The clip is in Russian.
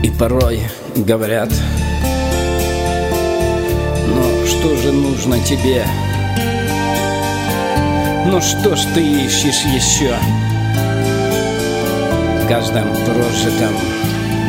И порой говорят: ну что же нужно тебе? Ну что ж ты ищешь еще? В каждом прожитом